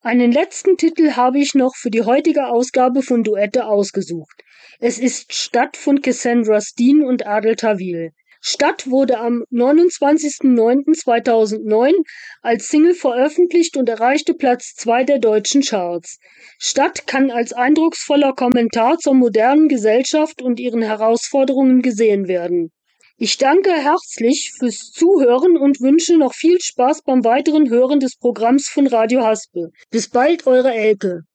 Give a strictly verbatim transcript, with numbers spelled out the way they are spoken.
Einen letzten Titel habe ich noch für die heutige Ausgabe von Duette ausgesucht. Es ist Stadt von Cassandra Steen und Adel Tawil. Stadt wurde am neunundzwanzigsten neunten zweitausendneun als Single veröffentlicht und erreichte Platz zwei der deutschen Charts. Stadt kann als eindrucksvoller Kommentar zur modernen Gesellschaft und ihren Herausforderungen gesehen werden. Ich danke herzlich fürs Zuhören und wünsche noch viel Spaß beim weiteren Hören des Programms von Radio Haspel. Bis bald, eure Elke.